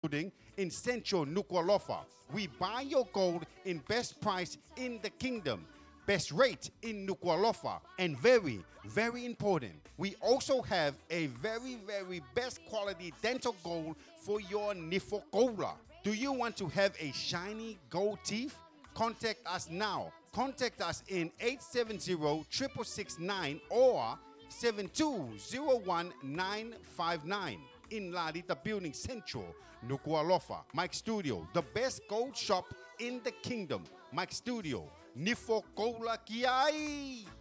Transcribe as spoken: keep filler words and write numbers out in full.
Building in Central Nuku'alofa. We buy your gold in best price in the kingdom, best rate in Nuku'alofa, and very, very important, we also have a very, very best quality dental gold for your Nifokola. Do you want to have a shiny gold teeth? Contact us now. Contact us in eight seven zero, six six six nine or seven two zero one nine five nine in Lalita Building Central, Nuku'alofa. Mike Studio, the best gold shop in the kingdom. Mike Studio, Nifokola Kiai.